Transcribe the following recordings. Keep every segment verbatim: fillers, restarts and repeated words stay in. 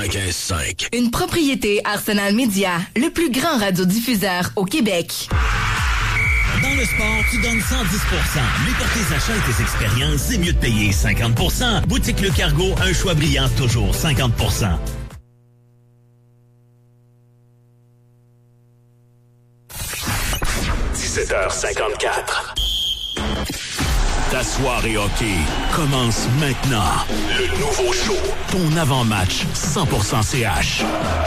quatre-vingt-quinze cinq. Une propriété Arsenal Media, le plus grand radiodiffuseur au Québec. Dans le sport, tu donnes cent dix pour cent. Mais pour tes achats et tes expériences, c'est mieux de payer cinquante pour cent. Boutique Le Cargo, un choix brillant, toujours cinquante pour cent. dix-sept heures cinquante-quatre. Ta soirée hockey commence maintenant. Le nouveau show, ton avant-match cent pour cent C H.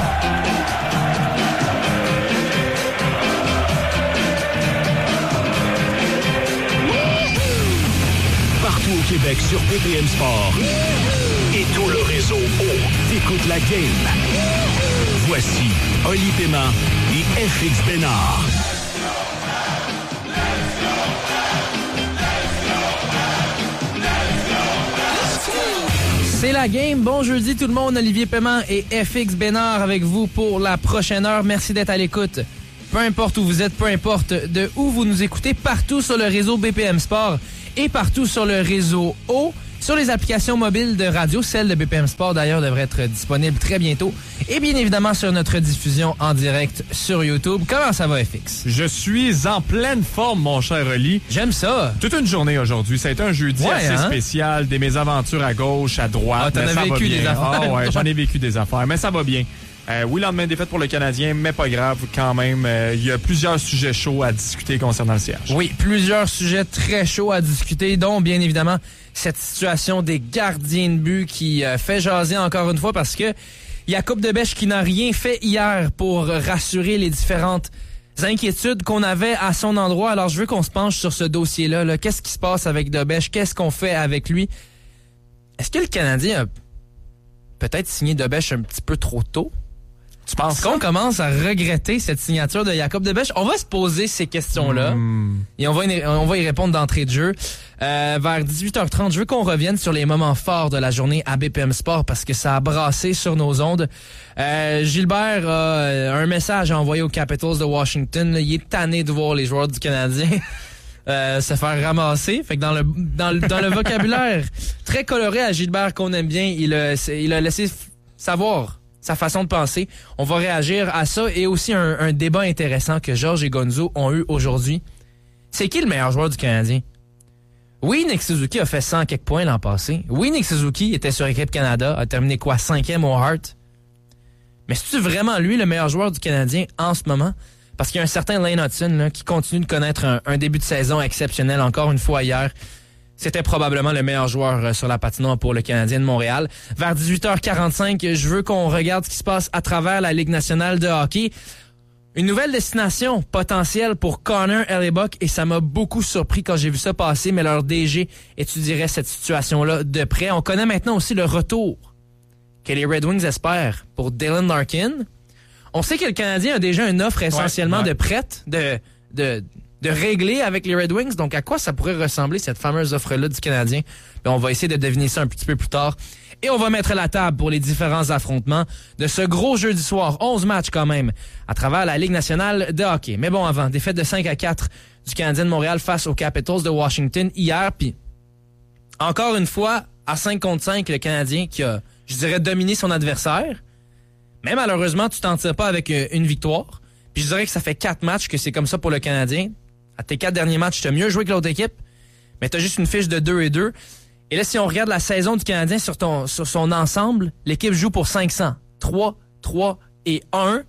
Partout au Québec sur B P M Sport et tout le réseau O. T'écoutes la game. Voici Oli Paiement et F X Bénard. C'est la game. Bon jeudi tout le monde. Olivier Paiement et F X Bénard avec vous pour la prochaine heure. Merci d'être à l'écoute. Peu importe où vous êtes, peu importe de où vous nous écoutez, partout sur le réseau B P M Sport et partout sur le réseau O, sur les applications mobiles de radio. Celle de B P M Sport, d'ailleurs, devrait être disponible très bientôt. Et bien évidemment, sur notre diffusion en direct sur YouTube. Comment ça va, F X? Je suis en pleine forme, mon cher Oli. J'aime ça. Toute une journée aujourd'hui. Ça a été un jeudi ouais, assez hein? spécial. Des mésaventures à gauche, à droite. Ah, t'en mais as ça vécu va bien. des affaires. Ah, ouais, j'en ai vécu des affaires, mais ça va bien. Euh, oui, lendemain de défaite pour le Canadien, mais pas grave quand même. Euh, il y a plusieurs sujets chauds à discuter concernant le C H. Oui, plusieurs sujets très chauds à discuter, dont bien évidemment cette situation des gardiens de but qui euh, fait jaser encore une fois parce que Jakub Debèche qui n'a rien fait hier pour rassurer les différentes inquiétudes qu'on avait à son endroit. Alors je veux qu'on se penche sur ce dossier-là. Là. Qu'est-ce qui se passe avec Debèche? Qu'est-ce qu'on fait avec lui? Est-ce que le Canadien a peut-être signé Debèche un petit peu trop tôt? Tu penses Est-ce qu'on commence à regretter cette signature de Jakub Debèche? On va se poser ces questions-là mmh. et on va, y, on va y répondre d'entrée de jeu. Euh, vers dix-huit heures trente, je veux qu'on revienne sur les moments forts de la journée à B P M Sport parce que ça a brassé sur nos ondes. Euh, Gilbert a un message à envoyer aux Capitals de Washington. Il est tanné de voir les joueurs du Canadien euh, se faire ramasser. Fait que dans le, dans le, dans le vocabulaire très coloré à Gilbert qu'on aime bien, il a, il a laissé savoir sa façon de penser. On va réagir à ça et aussi un, un débat intéressant que Georges et Gonzo ont eu aujourd'hui. C'est qui le meilleur joueur du Canadien? Oui, Nick Suzuki a fait cent quelques points l'an passé. Oui, Nick Suzuki était sur Équipe Canada, a terminé quoi, cinquième au Hart. Mais c'est-tu vraiment lui le meilleur joueur du Canadien en ce moment? Parce qu'il y a un certain Lane Hudson là, qui continue de connaître un, un début de saison exceptionnel encore une fois hier. C'était probablement le meilleur joueur sur la patinoire pour le Canadien de Montréal. Vers dix-huit heures quarante-cinq, je veux qu'on regarde ce qui se passe à travers la Ligue nationale de hockey. Une nouvelle destination potentielle pour Connor Hellebuyck et ça m'a beaucoup surpris quand j'ai vu ça passer, mais leur D G étudierait cette situation-là de près. On connaît maintenant aussi le retour que les Red Wings espèrent pour Dylan Larkin. On sait que le Canadien a déjà une offre essentiellement ouais, ouais. de prête, de... de de régler avec les Red Wings. Donc, à quoi ça pourrait ressembler, cette fameuse offre-là du Canadien? Bien, on va essayer de deviner ça un petit peu plus tard. Et on va mettre la table pour les différents affrontements de ce gros jeudi soir. onze matchs quand même à travers la Ligue nationale de hockey. Mais bon, avant, défaite de cinq à quatre du Canadien de Montréal face aux Capitals de Washington hier. Puis, encore une fois, à cinq contre cinq, le Canadien qui a, je dirais, dominé son adversaire. Mais malheureusement, tu t'en tires pas avec une victoire. Puis je dirais que ça fait quatre matchs que c'est comme ça pour le Canadien. À tes quatre derniers matchs, tu as mieux joué que l'autre équipe, mais tu as juste une fiche de deux et deux. Et là, si on regarde la saison du Canadien sur, ton, sur son ensemble, l'équipe joue pour cinq cents. trois, trois et un.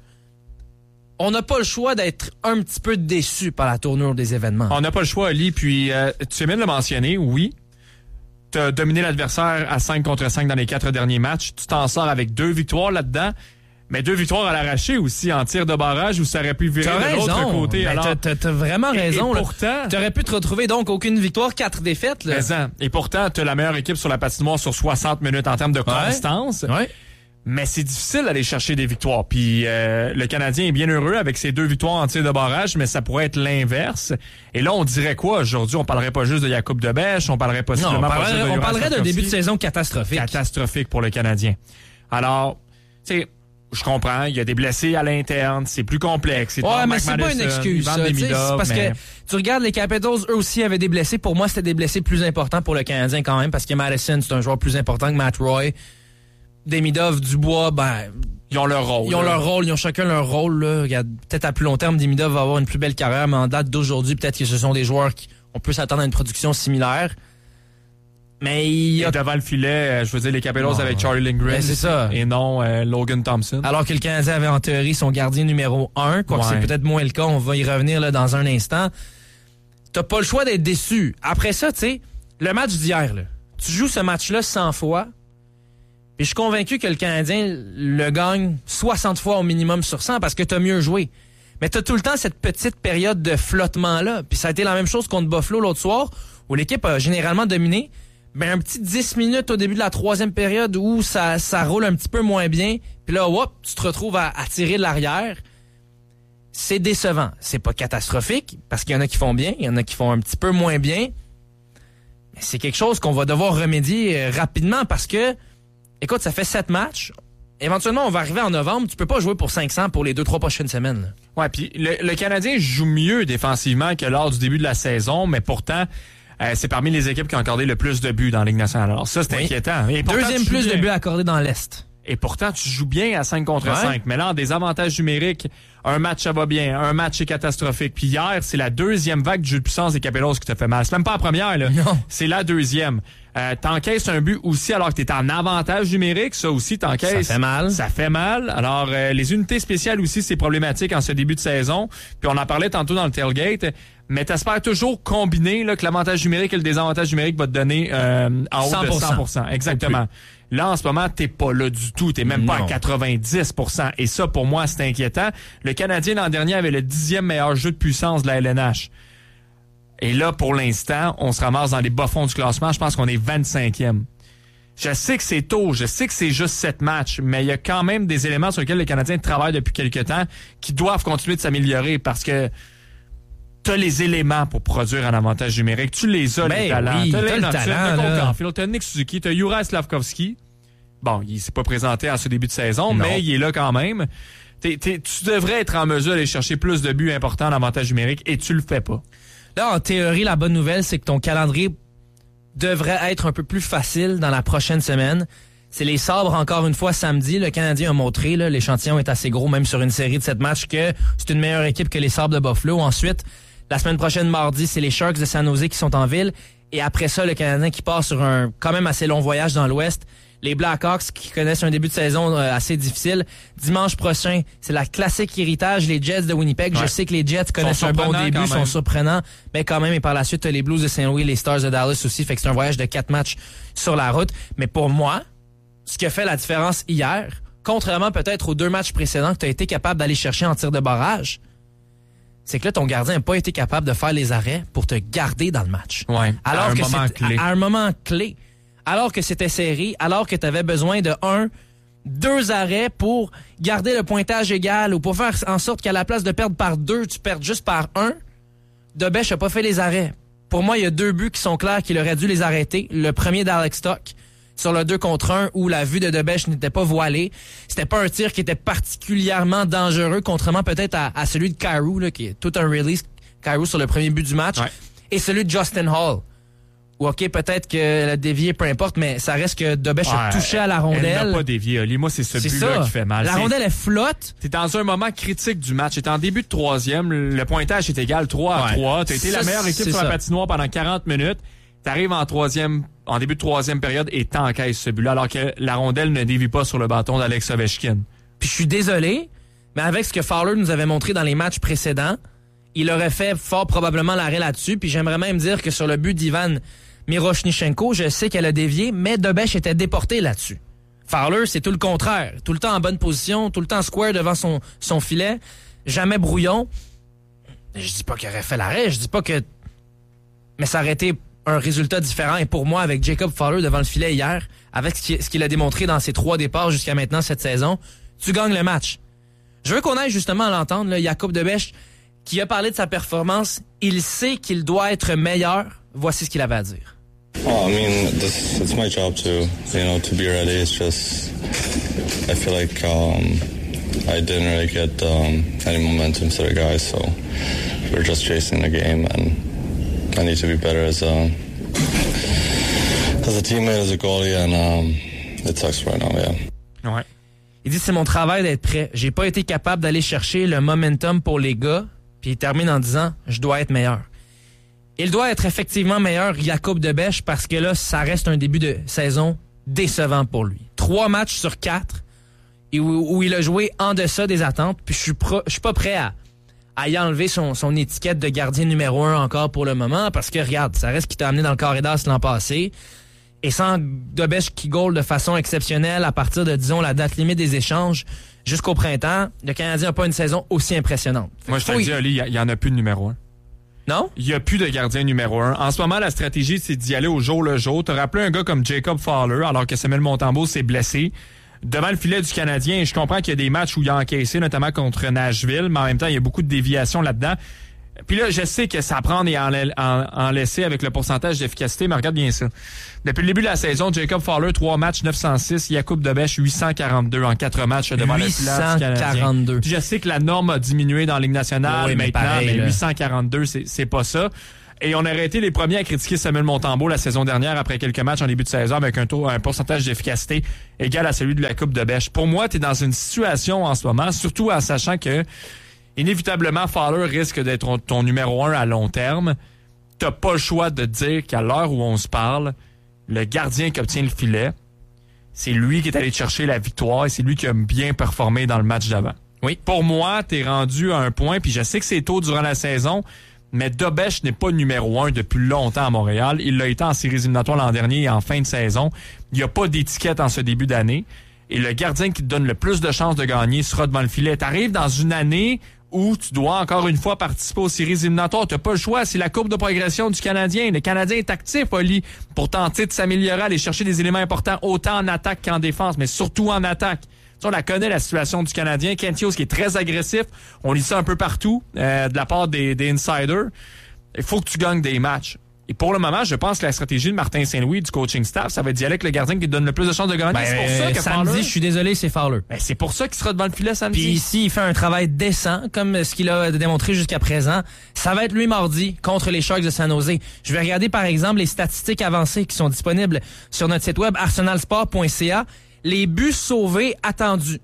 On n'a pas le choix d'être un petit peu déçu par la tournure des événements. On n'a pas le choix, Ali. Puis, euh, tu fais bien de le mentionner, oui. Tu as dominé l'adversaire à cinq contre cinq dans les quatre derniers matchs. Tu t'en sors avec deux victoires là-dedans. Mais deux victoires à l'arraché aussi en tir de barrage où ça aurait pu virer t'as de l'autre raison. côté. Ben, Alors, t'as, t'as vraiment raison. Et, et pourtant, t'aurais pu te retrouver donc aucune victoire, quatre défaites. Là. Présent. Et pourtant, t'as la meilleure équipe sur la patinoire sur soixante minutes en termes de constance. Ouais. Ouais. Mais c'est difficile d'aller chercher des victoires. Puis euh, le Canadien est bien heureux avec ses deux victoires en tir de barrage, mais ça pourrait être l'inverse. Et là, on dirait quoi aujourd'hui? On parlerait pas juste de Jakub Debèche, on parlerait possiblement non, on pas parlerait, juste de on Juraj parlerait d'un Slavkovski. début de saison catastrophique. Catastrophique pour le Canadien. Alors, tu sais, je comprends, il y a des blessés à l'interne, c'est plus complexe. C'est ouais, mais Mac c'est Madison, pas une excuse, ça. Demidov, C'est parce mais... que tu regardes les Capitals, eux aussi avaient des blessés. Pour moi, c'était des blessés plus importants pour le Canadien quand même, parce que Madison, c'est un joueur plus important que Matt Roy. Demidov, Dubois, ben... Ils ont leur rôle. Ils ont là. leur rôle, ils ont chacun leur rôle. Là. Regarde, peut-être à plus long terme, Demidov va avoir une plus belle carrière, mais en date d'aujourd'hui, peut-être que ce sont des joueurs qui on peut s'attendre à une production similaire. Mais il y a... Et devant le filet, je veux dire, les Capitals Oh, avec Charlie Lindgren. Ben, c'est ça. Et non euh, Logan Thompson. Alors que le Canadien avait en théorie son gardien numéro un, quoique Ouais. c'est peut-être moins le cas, on va y revenir là, dans un instant. T'as pas le choix d'être déçu. Après ça, tu sais, le match d'hier, là, tu joues ce match-là cent fois, puis je suis convaincu que le Canadien le gagne soixante fois au minimum sur cent parce que t'as mieux joué. Mais t'as tout le temps cette petite période de flottement-là. Puis ça a été la même chose contre Buffalo l'autre soir, où l'équipe a généralement dominé. Ben, un petit dix minutes au début de la troisième période où ça, ça roule un petit peu moins bien. Puis là, hop, tu te retrouves à, à tirer de l'arrière. C'est décevant. C'est pas catastrophique, parce qu'il y en a qui font bien, il y en a qui font un petit peu moins bien. Mais c'est quelque chose qu'on va devoir remédier euh, rapidement parce que, écoute, ça fait sept matchs. Éventuellement, on va arriver en novembre. Tu peux pas jouer pour cinq cents pour les deux, trois prochaines semaines. Là. Ouais, puis le, le Canadien joue mieux défensivement que lors du début de la saison, mais pourtant, euh, c'est parmi les équipes qui ont accordé le plus de buts dans la Ligue nationale. Alors ça, c'est Oui. inquiétant. Et pourtant, Deuxième tu plus joues de bien. buts accordés dans l'Est. Et pourtant, tu joues bien à cinq contre Ouais. cinq. Mais là, en désavantage numérique, un match, ça va bien. Un match, c'est catastrophique. Puis hier, c'est la deuxième vague du jeu de puissance des Capitals qui te fait mal. C'est même pas la première, là. Non. C'est la deuxième. Euh, t'encaisses un but aussi alors que t'es en avantage numérique. Ça aussi, t'encaisses. Ça fait mal. Ça fait mal. Alors, euh, les unités spéciales aussi, c'est problématique en ce début de saison. Puis on en parlait tantôt dans le tailgate. Mais t'espères toujours combiner là, que l'avantage numérique et le désavantage numérique va te donner euh, en haut cent pour cent. de cent pour cent. Exactement. Là, en ce moment, t'es pas là du tout. T'es même pas Non. à quatre-vingt-dix pour cent. Et ça, pour moi, c'est inquiétant. Le Canadien, l'an dernier, avait le dixième meilleur jeu de puissance de la L N H. Et là, pour l'instant, on se ramasse dans les bas-fonds du classement. Je pense qu'on est vingt-cinquième. Je sais que c'est tôt, je sais que c'est juste sept matchs, mais il y a quand même des éléments sur lesquels le Canadien travaille depuis quelques temps qui doivent continuer de s'améliorer parce que t'as les éléments pour produire un avantage numérique. Tu les as, Ben les talents. oui, t'as t'as les le Knoxville, talent, t'as Cole là. Caulfield, t'as Nick Suzuki, t'as Juraj Slavkovski. Bon, il s'est pas présenté à ce début de saison, Non. mais il est là quand même. T'es, t'es, tu devrais être en mesure d'aller chercher plus de buts importants en avantage numérique et tu le fais pas. Là, en théorie, la bonne nouvelle, c'est que ton calendrier devrait être un peu plus facile dans la prochaine semaine. C'est les Sabres, encore une fois, samedi. Le Canadien a montré, là, l'échantillon est assez gros, même sur une série de sept matchs, que c'est une meilleure équipe que les Sabres de Buffalo. Ensuite, la semaine prochaine, mardi, c'est les Sharks de San Jose qui sont en ville. Et après ça, le Canadien qui part sur un quand même assez long voyage dans l'Ouest. Les Blackhawks qui connaissent un début de saison euh, assez difficile. Dimanche prochain, c'est la classique héritage, les Jets de Winnipeg. Ouais. Je sais que les Jets connaissent un bon surprenants début, quand sont même. surprenants, mais quand même, et par la suite, t'as les Blues de Saint-Louis, les Stars de Dallas aussi. Fait que c'est un voyage de quatre matchs sur la route. Mais pour moi, ce qui a fait la différence hier, contrairement peut-être aux deux matchs précédents que tu as été capable d'aller chercher en tir de barrage, c'est que là, ton gardien n'a pas été capable de faire les arrêts pour te garder dans le match. Ouais, alors à un que moment c'est- clé. À, à un moment clé. Alors que c'était serré, alors que tu avais besoin de un, deux arrêts pour garder le pointage égal ou pour faire en sorte qu'à la place de perdre par deux, tu perdes juste par un. Debèche n'a pas fait les arrêts. Pour moi, il y a deux buts qui sont clairs qu'il aurait dû les arrêter. Le premier d'Alex Stock sur le deux contre un où la vue de Debèche n'était pas voilée. C'était pas un tir qui était particulièrement dangereux, contrairement peut-être à, à celui de Kyrou, là, qui est tout un release. Kyrou sur le premier but du match. Ouais. Et celui de Justin Hall. Ou OK, peut-être qu'elle a dévié, peu importe, mais ça reste que Debèche a Ouais, touché à la Elle rondelle. n'a pas dévié, Oli. Moi, c'est ce C'est but-là ça. qui fait mal. La C'est- rondelle, elle flotte. T'es dans un moment critique du match. T'es en début de troisième. Le pointage est égal trois à Ouais. trois. T'as été Ça, la meilleure équipe c'est sur la ça. patinoire pendant quarante minutes. T'arrives en troisième, en début de troisième période et t'encaisses ce but-là, alors que la rondelle ne dévie pas sur le bâton d'Alex Ovechkin. Puis je suis désolé, mais avec ce que Fowler nous avait montré dans les matchs précédents, il aurait fait fort probablement l'arrêt là-dessus. Puis j'aimerais même dire que sur le but d'Ivan Miroshnichenko, je sais qu'elle a dévié, mais Debèche était déporté là-dessus. Fowler, c'est tout le contraire. Tout le temps en bonne position, tout le temps square devant son, son filet, jamais brouillon. Je dis pas qu'il aurait fait l'arrêt, je dis pas que... Mais ça aurait été un résultat différent. Et pour moi, avec Jacob Fowler devant le filet hier, avec ce qu'il ce qu'il a démontré dans ses trois départs jusqu'à maintenant cette saison, tu gagnes le match. Je veux qu'on aille justement à l'entendre, là, Jacob Debèche, qui a parlé de sa performance. Il sait qu'il doit être meilleur. Voici ce qu'il avait à dire. Oh, I mean, this, it's my job to, you know, to be ready. It's just, I feel like um, I didn't really get um, any momentum to the guys, so we're just chasing the game, and I need to be better as a as a teammate, as a goalie, and um, it sucks right now, yeah. Ouais. Il dit, c'est mon travail d'être prêt. J'ai pas été capable d'aller chercher le momentum pour les gars. Puis il termine en disant, je dois être meilleur. Il doit être effectivement meilleur, Jakub de Bech, parce que là, ça reste un début de saison décevant pour lui. Trois matchs sur quatre où, où il a joué en deçà des attentes. Puis je suis pro, je suis pas prêt à, à y enlever son, son étiquette de gardien numéro un encore pour le moment, parce que regarde, ça reste qu'il t'a amené dans le corridor l'an passé. Et sans de Bech qui goal de façon exceptionnelle à partir de, disons, la date limite des échanges jusqu'au printemps, le Canadien n'a pas une saison aussi impressionnante. Fait Moi, je te le dis, Oli, il n'y en a plus de numéro un. Non? Il n'y a plus de gardien numéro un. En ce moment, la stratégie, c'est d'y aller au jour le jour. Tu as rappelé un gars comme Jacob Fowler, alors que Samuel Montembeault s'est blessé. Devant le filet du Canadien, je comprends qu'il y a des matchs où il a encaissé, notamment contre Nashville, mais en même temps, il y a beaucoup de déviations là-dedans. Puis là, je sais que ça prend et en, en, en laisser avec le pourcentage d'efficacité, mais regarde bien ça. Depuis le début de la saison, Jacob Fowler, trois matchs, neuf cent six. Jakub de Bech, huit cent quarante-deux en quatre matchs devant le filet du Canadien. Je sais que la norme a diminué dans la Ligue nationale oui, mais maintenant, pareil, mais huit cent quarante-deux, c'est, c'est pas ça. Et on aurait été les premiers à critiquer Samuel Montembeault la saison dernière après quelques matchs en début de saison avec un taux, un pourcentage d'efficacité égal à celui de la Coupe de Bech. Pour moi, tu es dans une situation en ce moment, surtout en sachant que inévitablement, Fowler risque d'être ton numéro un à long terme. T'as pas le choix de dire qu'à l'heure où on se parle, le gardien qui obtient le filet, c'est lui qui est allé chercher la victoire et c'est lui qui a bien performé dans le match d'avant. Oui. Pour moi, t'es rendu à un point, puis je sais que c'est tôt durant la saison, mais de Bech n'est pas numéro un depuis longtemps à Montréal. Il l'a été en séries éliminatoires l'an dernier et en fin de saison. Il n'y a pas d'étiquette en ce début d'année. Et le gardien qui te donne le plus de chances de gagner sera devant le filet. T'arrives dans une année où tu dois encore une fois participer aux séries éliminatoires. Tu n'as pas le choix. C'est la courbe de progression du Canadien. Le Canadien est actif, Oli, pour tenter de s'améliorer, aller chercher des éléments importants autant en attaque qu'en défense, mais surtout en attaque. Tu sais, on la connaît, la situation du Canadien. Kent Hughes qui est très agressif. On lit ça un peu partout euh, de la part des, des insiders. Il faut que tu gagnes des matchs. Et pour le moment, je pense que la stratégie de Martin Saint-Louis, du coaching staff, ça va être d'y aller avec le gardien qui donne le plus de chances de gagner. Ben, c'est pour ça que samedi, Fowler, je suis désolé, c'est Fowler. Ben, c'est pour ça qu'il sera devant le filet samedi. Puis ici, il fait un travail décent, comme ce qu'il a démontré jusqu'à présent. Ça va être lui mardi contre les Sharks de San Jose. Je vais regarder, par exemple, les statistiques avancées qui sont disponibles sur notre site web arsenal sport point c a. Les buts sauvés attendus.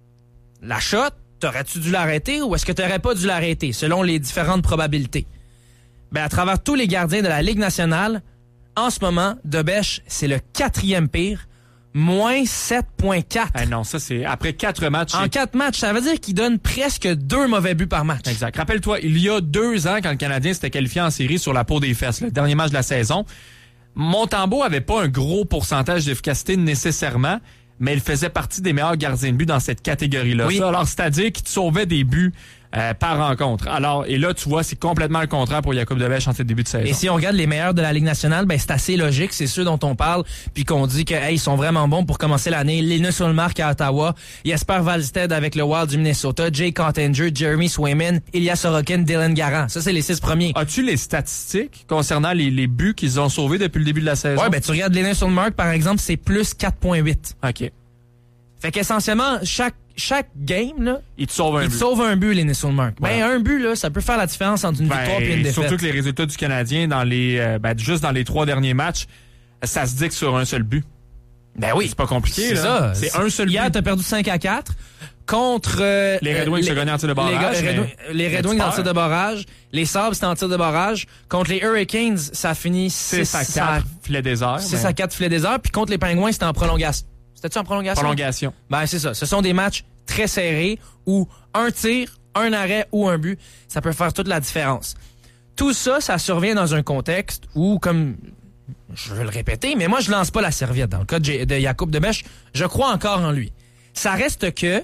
La shot, t'aurais-tu dû l'arrêter ou est-ce que t'aurais pas dû l'arrêter, selon les différentes probabilités? Ben, à travers tous les gardiens de la Ligue nationale, en ce moment, de Bech, c'est le quatrième pire, moins sept virgule quatre. Ah non, ça c'est après quatre matchs. En quatre matchs, ça veut dire qu'il donne presque deux mauvais buts par match. Exact. Rappelle-toi, il y a deux ans, quand le Canadien s'était qualifié en série sur la peau des fesses, le dernier match de la saison, Montembeault avait pas un gros pourcentage d'efficacité nécessairement, mais il faisait partie des meilleurs gardiens de but dans cette catégorie-là. Oui. Ça, alors, c'est-à-dire qu'il te sauvait des buts euh, par rencontre. Alors, et là, tu vois, c'est complètement le contraire pour Jakub de Bech en ce début de saison. Et si on regarde les meilleurs de la Ligue nationale, ben c'est assez logique. C'est ceux dont on parle, puis qu'on dit que hey, ils sont vraiment bons pour commencer l'année. Linus Ullmark à Ottawa, Jesper Wallstedt avec le Wild du Minnesota, Jake Ottinger, Jeremy Swayman, Ilya Sorokin, Dylan Garant. Ça, c'est les six premiers. As-tu les statistiques concernant les, les buts qu'ils ont sauvés depuis le début de la saison? Ouais, ben tu regardes Linus Ullmark, par exemple, c'est plus quatre virgule huit. OK. Fait qu'essentiellement, chaque chaque game, là, il te sauve un il but. te sauve un but, Linus Ullmark. Ben, Voilà. un but, là, ça peut faire la différence entre une Ben, victoire et une défaite. surtout que les résultats du Canadien, dans les, euh, ben, juste dans les trois derniers matchs, ça se dicte sur un seul but. Ben oui. C'est pas compliqué, C'est là. ça. C'est un seul Hier, but. t'as perdu cinq à quatre contre... Euh, Les Red Wings euh, se gagnaient en tir de barrage. Les, gars- mais- Red Wings- les Red mais Wings tu en perds. tir de barrage. Les Sabres, c'était en tir de barrage. Contre les Hurricanes, ça a fini six à quatre, filet désert. six à quatre filet désert. Puis contre les Pingouins, c'était en prolongation. C'était-tu en prolongation? Prolongation. Ben, c'est ça. Ce sont des matchs très serrés où un tir, un arrêt ou un but, ça peut faire toute la différence. Tout ça, ça survient dans un contexte où, comme je veux le répéter, mais moi, je lance pas la serviette. Dans le cas de, J- de Jakub de Bech, je crois encore en lui. Ça reste que,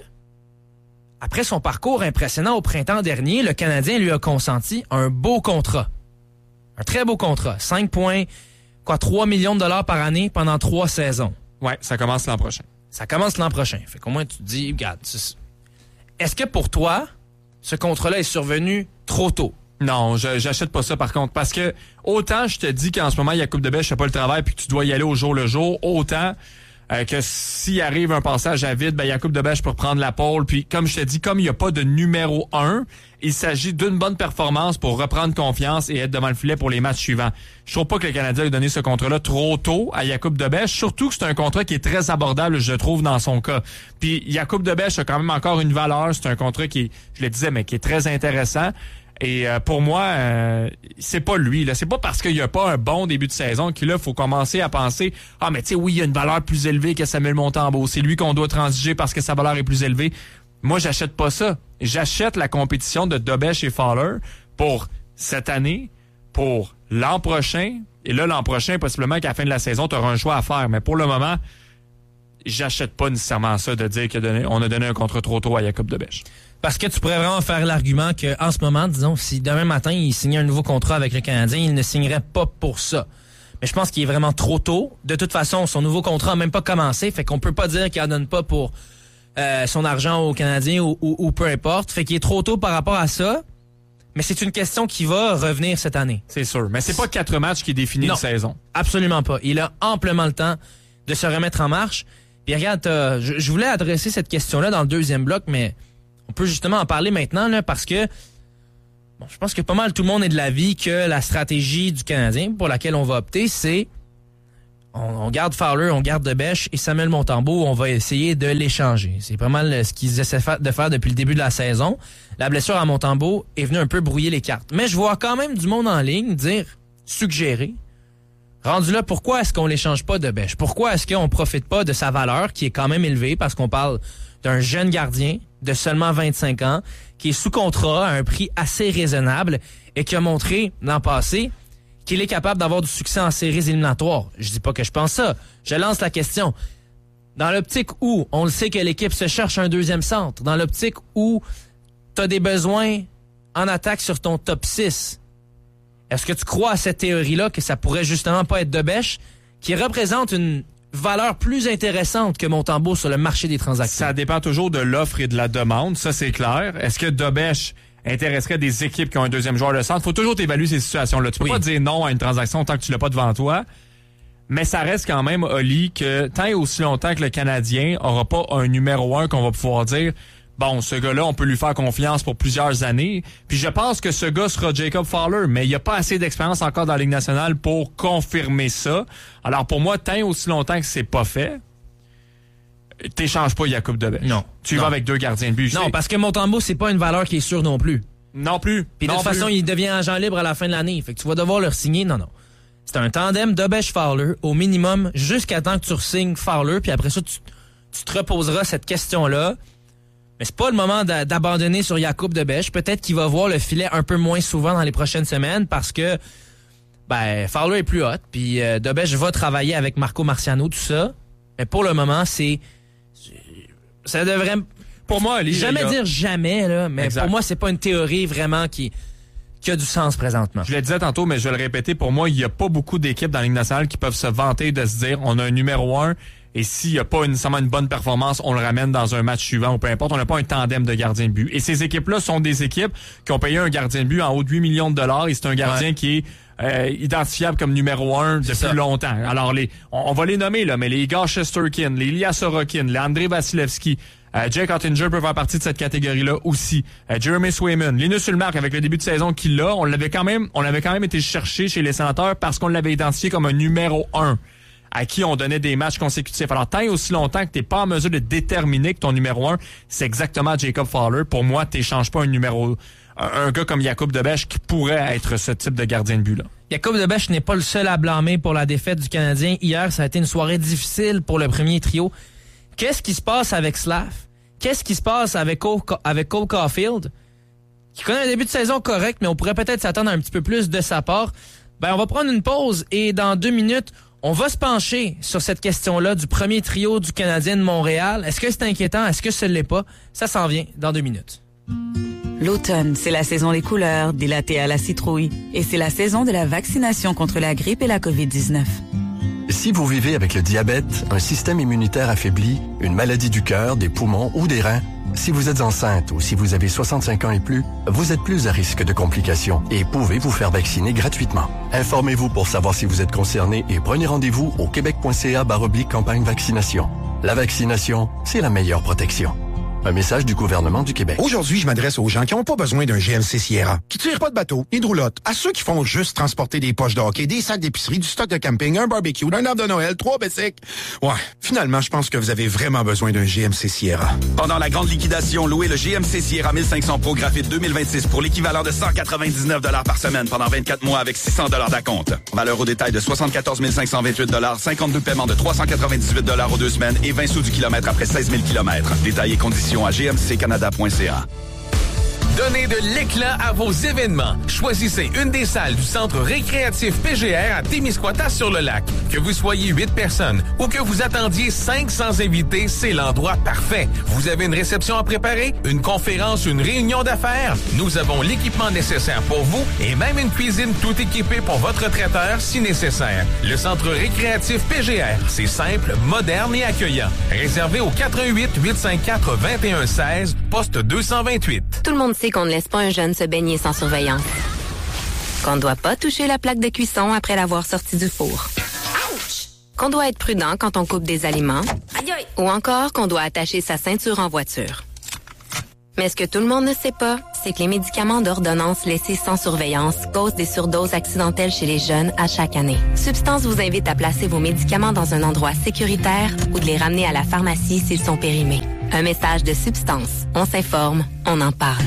après son parcours impressionnant au printemps dernier, le Canadien lui a consenti un beau contrat. Un très beau contrat. cinq virgule trois millions de dollars par année pendant trois saisons. Ouais, ça commence l'an prochain. Ça commence l'an prochain. Fait qu'au moins, tu te dis, regarde, c'est- est-ce que pour toi, ce contrat-là est survenu trop tôt? Non, je, j'achète pas ça par contre. Parce que autant je te dis qu'en ce moment, Jakub de Bech fait pas le travail puis que tu dois y aller au jour le jour, autant Euh, que s'il arrive un passage à vide, ben Jakub de Bech peut prendre la pole. Puis comme je te dis, comme il n'y a pas de numéro un, il s'agit d'une bonne performance pour reprendre confiance et être devant le filet pour les matchs suivants. Je trouve pas que le Canadien ait donné ce contrat-là trop tôt à Jakub de Bech, surtout que c'est un contrat qui est très abordable, je trouve, dans son cas. Puis Jakub de Bech a quand même encore une valeur. C'est un contrat qui, je le disais, mais qui est très intéressant. Et euh, pour moi, euh, c'est pas lui. Là, c'est pas parce qu'il y a pas un bon début de saison qu'il là faut commencer à penser ah mais tu sais oui il y a une valeur plus élevée que Samuel Montembeault. C'est lui qu'on doit transiger parce que sa valeur est plus élevée. Moi, j'achète pas ça. J'achète la compétition de Dobech et Fowler pour cette année, pour l'an prochain. Et là, l'an prochain, possiblement qu'à la fin de la saison, tu auras un choix à faire. Mais pour le moment, j'achète pas nécessairement ça de dire qu'on a donné un contrat trop tôt à Jakub de Bech. Parce que tu pourrais vraiment faire l'argument qu'en ce moment, disons, si demain matin, il signait un nouveau contrat avec le Canadien, il ne signerait pas pour ça. Mais je pense qu'il est vraiment trop tôt. De toute façon, son nouveau contrat n'a même pas commencé, fait qu'on peut pas dire qu'il en donne pas pour euh, son argent au Canadien ou, ou, ou peu importe. Fait qu'il est trop tôt par rapport à ça. Mais c'est une question qui va revenir cette année. C'est sûr. Mais c'est pas quatre matchs qui définissent non, une saison. Absolument pas. Il a amplement le temps de se remettre en marche. Puis regarde, euh, je, je voulais adresser cette question-là dans le deuxième bloc, mais on peut justement en parler maintenant là, parce que bon, je pense que pas mal tout le monde est de l'avis que la stratégie du Canadien pour laquelle on va opter, c'est on, on garde Fowler, on garde de Bech et Samuel Montembeault, on va essayer de l'échanger. C'est pas mal ce qu'ils essaient de faire depuis le début de la saison. La blessure à Montembeault est venue un peu brouiller les cartes. Mais je vois quand même du monde en ligne dire, suggérer, rendu là, pourquoi est-ce qu'on l'échange pas de Bech? Pourquoi est-ce qu'on profite pas de sa valeur qui est quand même élevée parce qu'on parle d'un jeune gardien de seulement vingt-cinq ans qui est sous contrat à un prix assez raisonnable et qui a montré l'an passé qu'il est capable d'avoir du succès en séries éliminatoires. Je dis pas que je pense ça. Je lance la question. Dans l'optique où on le sait que l'équipe se cherche un deuxième centre, dans l'optique où tu as des besoins en attaque sur ton top six, est-ce que tu crois à cette théorie-là que ça pourrait justement pas être de Bech qui représente une valeur plus intéressante que Montembeault sur le marché des transactions? Ça dépend toujours de l'offre et de la demande, ça c'est clair. Est-ce que Dobech intéresserait des équipes qui ont un deuxième joueur de centre? Faut toujours évaluer ces situations-là. Tu peux oui. pas dire non à une transaction tant que tu l'as pas devant toi. Mais ça reste quand même, Oli, que tant et aussi longtemps que le Canadien aura pas un numéro un qu'on va pouvoir dire bon, ce gars-là, on peut lui faire confiance pour plusieurs années. Puis je pense que ce gars sera Jakub Fowler, mais il n'y a pas assez d'expérience encore dans la Ligue nationale pour confirmer ça. Alors pour moi, tant et aussi longtemps que c'est pas fait, t'échanges pas Jakub de Bech. Non. Tu non. vas avec deux gardiens de but. Non, c'est... parce que Montembeault, c'est pas une valeur qui est sûre non plus. Non plus. Puis de non toute plus. façon, il devient agent libre à la fin de l'année. Fait que tu vas devoir le signer. Non, non. C'est un tandem de Bech-Fowler au minimum jusqu'à temps que tu re-signes Fowler. Puis après ça, tu, tu te reposeras cette question-là. Mais c'est pas le moment d'a- d'abandonner sur Jakub de Bech. Peut-être qu'il va voir le filet un peu moins souvent dans les prochaines semaines parce que ben Fowler est plus hot. Puis euh, de Bech va travailler avec Marco Marciano, tout ça. Mais pour le moment, c'est... Ça devrait... Pour moi, Ali, jamais a... dire jamais, là, mais exact. pour moi, c'est pas une théorie vraiment qui, qui a du sens présentement. Je le disais tantôt, mais je vais le répéter. Pour moi, il n'y a pas beaucoup d'équipes dans la Ligue nationale qui peuvent se vanter de se dire on a un numéro un et s'il n'y a pas nécessairement une bonne performance, on le ramène dans un match suivant ou peu importe. On n'a pas un tandem de gardiens de but. Et ces équipes-là sont des équipes qui ont payé un gardien de but en haut de huit millions de dollars et c'est un gardien ouais. qui est euh, identifiable comme numéro un depuis ça. longtemps. Alors, les, on, on va les nommer, là, mais les Igor Shesterkin, les Ilya Sorokin, les Andrei Vasilevski, Euh, Jake Ottinger peut faire partie de cette catégorie-là aussi. Euh, Jeremy Swayman, Linus Ullmark avec le début de saison qu'il a, on l'avait quand même, on l'avait quand même été chercher chez les Sénateurs parce qu'on l'avait identifié comme un numéro un à qui on donnait des matchs consécutifs. Alors tant et aussi longtemps que t'es pas en mesure de déterminer que ton numéro un, c'est exactement Jakub Fowler. Pour moi, t'échanges pas un numéro, un, un gars comme Jakub de Bech qui pourrait être ce type de gardien de but-là. Jakub de Bech n'est pas le seul à blâmer pour la défaite du Canadien. Hier, ça a été une soirée difficile pour le premier trio. Qu'est-ce qui se passe avec Slav? Qu'est-ce qui se passe avec Cole, avec Cole Caulfield? Qui connaît un début de saison correct, mais on pourrait peut-être s'attendre à un petit peu plus de sa part. Ben, on va prendre une pause et dans deux minutes, on va se pencher sur cette question-là du premier trio du Canadien de Montréal. Est-ce que c'est inquiétant? Est-ce que ce ne l'est pas? Ça s'en vient dans deux minutes. L'automne, c'est la saison des couleurs, des lattés à la citrouille. Et c'est la saison de la vaccination contre la grippe et la covid dix-neuf. Si vous vivez avec le diabète, un système immunitaire affaibli, une maladie du cœur, des poumons ou des reins, si vous êtes enceinte ou si vous avez soixante-cinq ans et plus, vous êtes plus à risque de complications et pouvez vous faire vacciner gratuitement. Informez-vous pour savoir si vous êtes concerné et prenez rendez-vous au québec.ca barre oblique campagne vaccination. La vaccination, c'est la meilleure protection. Un message du gouvernement du Québec. Aujourd'hui, je m'adresse aux gens qui n'ont pas besoin d'un G M C Sierra, qui tirent pas de bateau, ni de roulotte, à ceux qui font juste transporter des poches de hockey, des sacs d'épicerie, du stock de camping, un barbecue, un arbre de Noël, trois bicycles. Ouais, finalement, je pense que vous avez vraiment besoin d'un G M C Sierra. Pendant la grande liquidation, louez le G M C Sierra mille cinq cents Pro Graphite deux mille vingt-six pour l'équivalent de cent quatre-vingt-dix-neuf dollars par semaine pendant vingt-quatre mois avec six cents dollars d'acompte. Valeur au détail de soixante-quatorze mille cinq cent vingt-huit dollars, cinquante-deux paiements de trois cent quatre-vingt-dix-huit dollars aux deux semaines et vingt sous du kilomètre après seize mille kilomètres. Détails et conditions à g m c canada point c a. Donnez de l'éclat à vos événements. Choisissez une des salles du centre récréatif P G R à Témiscouata-sur-le-Lac. Que vous soyez huit personnes ou que vous attendiez cinq cents invités, c'est l'endroit parfait. Vous avez une réception à préparer, une conférence, une réunion d'affaires? Nous avons l'équipement nécessaire pour vous et même une cuisine tout équipée pour votre traiteur si nécessaire. Le centre récréatif P G R, c'est simple, moderne et accueillant. Réservé au quatre un huit, huit cinq quatre, deux un un six, poste deux cent vingt-huit. Tout le monde sait qu'on ne laisse pas un jeune se baigner sans surveillance. Qu'on ne doit pas toucher la plaque de cuisson après l'avoir sorti du four. Ouch! Qu'on doit être prudent quand on coupe des aliments. Aïe aïe! Ou encore qu'on doit attacher sa ceinture en voiture. Mais ce que tout le monde ne sait pas, c'est que les médicaments d'ordonnance laissés sans surveillance causent des surdoses accidentelles chez les jeunes à chaque année. Substance vous invite à placer vos médicaments dans un endroit sécuritaire ou de les ramener à la pharmacie s'ils sont périmés. Un message de Substance. On s'informe, on en parle.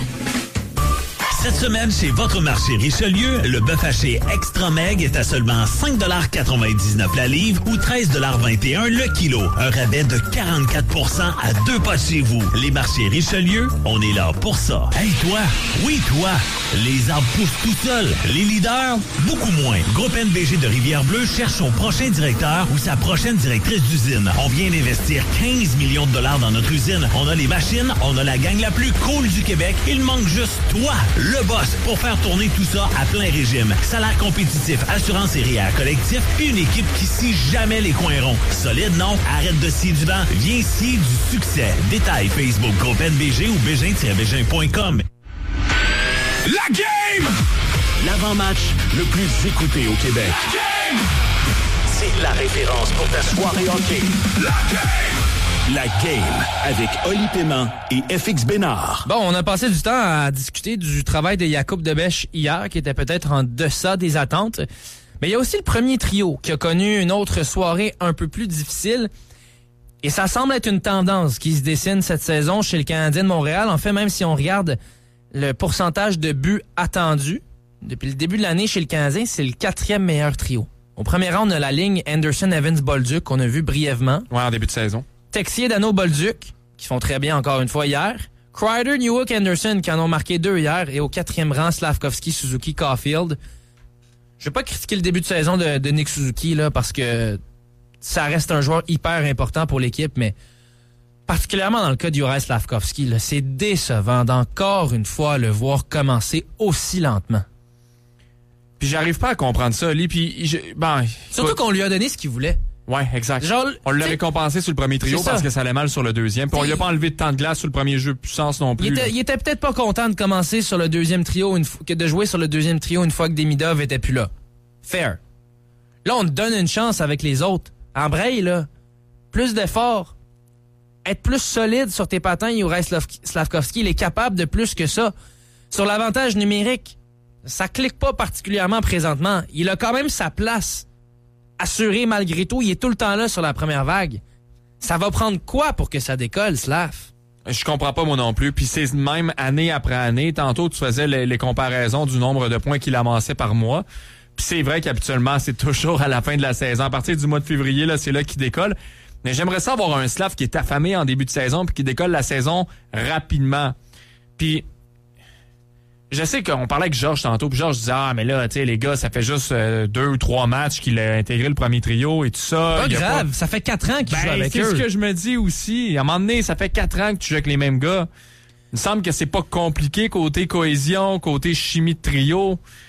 Cette semaine, chez votre marché Richelieu, le bœuf haché Extra Meg est à seulement cinq quatre-vingt-dix-neuf la livre ou treize vingt et un le kilo. Un rabais de quarante-quatre pour cent à deux pas de chez vous. Les marchés Richelieu, on est là pour ça. Hey toi, oui toi, les arbres poussent tout seuls. Les leaders, beaucoup moins. Groupe N B G de Rivière-Bleue cherche son prochain directeur ou sa prochaine directrice d'usine. On vient d'investir quinze millions de dollars dans notre usine. On a les machines, on a la gang la plus cool du Québec. Il manque juste toi, le boss, pour faire tourner tout ça à plein régime. Salaire compétitif, assurance et réa collectif, une équipe qui scie jamais les coins ronds. Solide, non? Arrête de scier du vent, viens scier du succès. Détails Facebook, groupe N B G ou bégin tiret bégin point com. La game! L'avant-match le plus écouté au Québec. La game! C'est la référence pour ta soirée hockey. La game! La game avec Oli Paiement et F X Bénard. Bon, on a passé du temps à discuter du travail de Jakub Debèche hier, qui était peut-être en deçà des attentes. Mais il y a aussi le premier trio qui a connu une autre soirée un peu plus difficile. Et ça semble être une tendance qui se dessine cette saison chez le Canadien de Montréal. En fait, même si on regarde le pourcentage de buts attendus, depuis le début de l'année chez le Canadien, c'est le quatrième meilleur trio. Au premier rang, on a la ligne Anderson-Evans-Bolduc, qu'on a vu brièvement. Ouais, en début de saison. Texier, Dano, Bolduc, qui font très bien encore une fois hier. Kreider, Newhook, Anderson, qui en ont marqué deux hier. Et au quatrième rang, Slavkovski, Suzuki, Caulfield. Je vais pas critiquer le début de saison de, de Nick Suzuki, là, parce que ça reste un joueur hyper important pour l'équipe, mais particulièrement dans le cas de Juraj Slavkovski, là, c'est décevant d'encore une fois le voir commencer aussi lentement. Puis j'arrive pas à comprendre ça, Lee. Puis je, ben, surtout qu'on lui a donné ce qu'il voulait. Ouais, exact. Genre, on l'a récompensé sur le premier trio parce que ça allait mal sur le deuxième. Puis on lui a pas enlevé de temps de glace sur le premier jeu de puissance non plus. Il était, il était peut-être pas content de commencer sur le deuxième trio, une fois, que de jouer sur le deuxième trio une fois que Demidov était plus là. Fair. Là, on te donne une chance avec les autres. Embraye, là. Plus d'efforts. Être plus solide sur tes patins, Juraj Slavkovski, il est capable de plus que ça. Sur l'avantage numérique, ça clique pas particulièrement présentement. Il a quand même sa place assurée malgré tout. Il est tout le temps là sur la première vague. Ça va prendre quoi pour que ça décolle, Slav? Je comprends pas moi non plus. Puis c'est même année après année. Tantôt, tu faisais les, les comparaisons du nombre de points qu'il amassait par mois. Puis c'est vrai qu'habituellement, c'est toujours à la fin de la saison. À partir du mois de février, là, c'est là qu'il décolle. Mais j'aimerais ça avoir un Slav qui est affamé en début de saison puis qui décolle la saison rapidement. Puis je sais qu'on parlait avec Georges tantôt, puis Georges disait « Ah, mais là, tu sais, les gars, ça fait juste euh, deux ou trois matchs qu'il a intégré le premier trio et tout ça. » Pas grave, pas... ça fait quatre ans qu'il ben, joue avec c'est eux. C'est ce que je me dis aussi. À un moment donné, ça fait quatre ans que tu joues avec les mêmes gars. Il me semble que c'est pas compliqué côté cohésion, côté chimie de trio.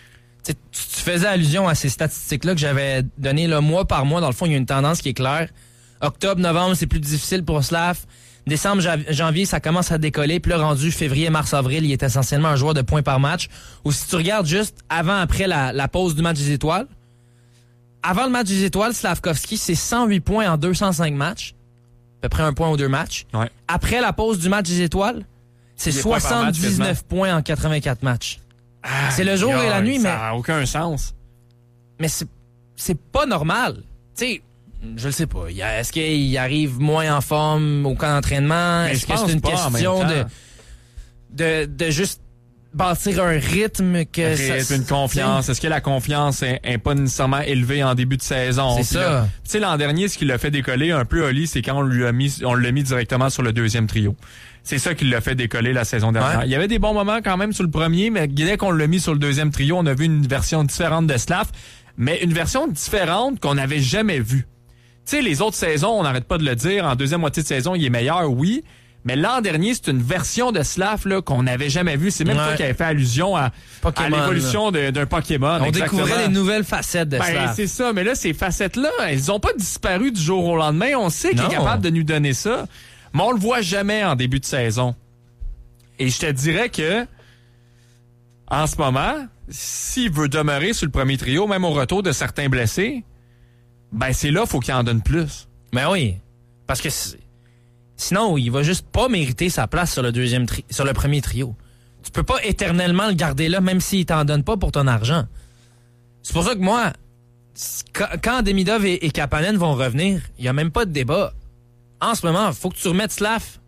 Tu, tu faisais allusion à ces statistiques-là que j'avais données là, mois par mois. Dans le fond, il y a une tendance qui est claire. Octobre, novembre, c'est plus difficile pour Slav. Décembre, janvier, ça commence à décoller. Puis là, rendu février, mars, avril, il est essentiellement un joueur de points par match. Ou si tu regardes juste avant, après la, la pause du match des étoiles, avant le match des étoiles, Slavkovski, c'est cent huit points en deux cent cinq matchs. À peu près un point ou deux matchs. Ouais. Après la pause du match des étoiles, c'est soixante-dix-neuf points en quatre-vingt-quatre matchs. Ah, c'est le jour yeah, et la nuit, ça mais... Ça n'a aucun sens. Mais c'est, c'est pas normal. Tu sais, je le sais pas. Y a, est-ce qu'il arrive moins en forme au camp d'entraînement? Mais Est-ce que c'est une question de, de, de juste bâtir un rythme que un ça... rythme, une confiance. Est-ce que la confiance est, est pas nécessairement élevée en début de saison? C'est ça. Tu sais, l'an dernier, ce qui l'a fait décoller un peu, Oli, c'est quand on lui a mis, on l'a mis directement sur le deuxième trio. C'est ça qui l'a fait décoller la saison dernière. Ouais. Il y avait des bons moments quand même sur le premier, mais dès qu'on l'a mis sur le deuxième trio, on a vu une version différente de Slav, mais une version différente qu'on n'avait jamais vue. Tu sais, les autres saisons, on n'arrête pas de le dire, en deuxième moitié de saison, il est meilleur, oui, mais l'an dernier, c'est une version de Slav là, qu'on n'avait jamais vue. C'est même ouais. toi qui avais fait allusion à, à l'évolution de, d'un Pokémon. On exactement. découvrait les nouvelles facettes de ben, Slav. C'est ça, mais là, ces facettes-là, elles n'ont pas disparu du jour au lendemain. On sait qu'il est capable de nous donner ça, mais on le voit jamais en début de saison. Et je te dirais que, en ce moment, s'il veut demeurer sur le premier trio, même au retour de certains blessés, ben c'est là, faut qu'il en donne plus. Ben oui, parce que sinon, il va juste pas mériter sa place sur le deuxième tri- sur le premier trio. Tu peux pas éternellement le garder là, même s'il t'en donne pas pour ton argent. C'est pour ça que moi, quand Demidov et, et Kapanen vont revenir, il y a même pas de débat. En ce moment, faut que tu remettes Slav